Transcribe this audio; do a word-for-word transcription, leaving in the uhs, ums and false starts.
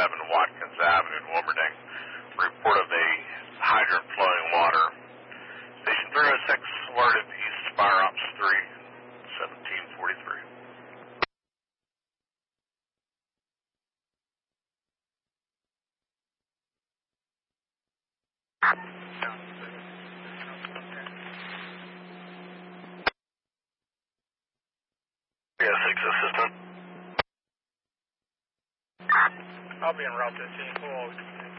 seven Watkins Avenue in Wilmerding. Report of a hydrant flowing water. Station three oh six alerted East Fire Ops three, seventeen forty-three. Yeah, six assistant. I'll be en route to scene.